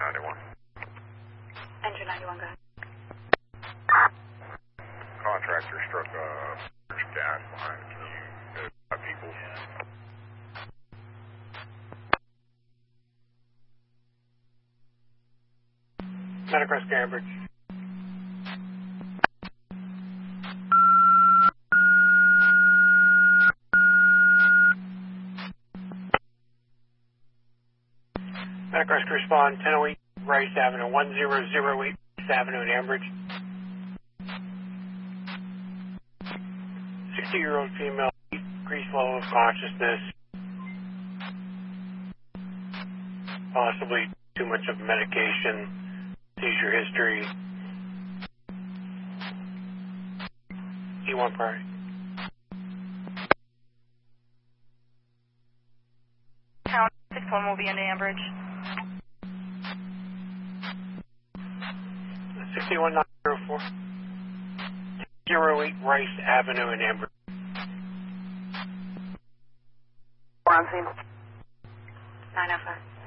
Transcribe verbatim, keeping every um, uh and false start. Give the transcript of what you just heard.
ninety-one. Engine ninety-one, go ahead. Contractor struck a gas line. Can you notify people? Metacross Cambridge. Metacross to respond, ten oh eight Rice Avenue, one zero zero eight Rice Avenue in Ambridge. sixty-year-old female, increased level of consciousness, possibly too much of medication, seizure history. E one priority. Town six one will be into Ambridge. sixty-one nine zero four. zero eight Rice Avenue in Ambridge. We're on scene. nine oh five.